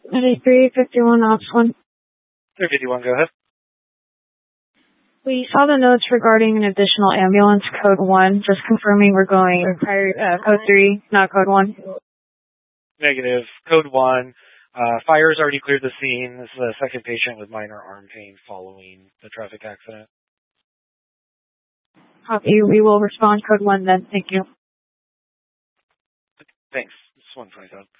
9351 Ops 1. 351, go ahead. We saw the notes regarding an additional ambulance, code 1. Just confirming we're going code 3, not code 1. Negative. Code 1. Fire's already cleared the scene. This is a second patient with minor arm pain following the traffic accident. Copy. We will respond code 1 then. Thank you. Thanks. It's 127.